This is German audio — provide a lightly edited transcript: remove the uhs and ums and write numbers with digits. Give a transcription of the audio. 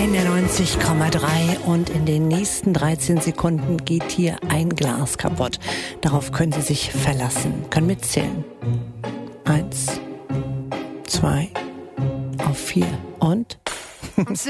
91,3 und in den nächsten 13 Sekunden geht hier ein Glas kaputt. Darauf können Sie sich verlassen, können mitzählen. 1, 2, auf 4 und... I'm sick